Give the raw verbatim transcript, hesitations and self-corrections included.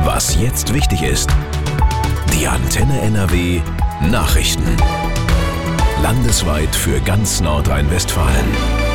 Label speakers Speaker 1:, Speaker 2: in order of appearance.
Speaker 1: Was jetzt wichtig ist. Die Antenne N R W Nachrichten. Landesweit für ganz Nordrhein-Westfalen.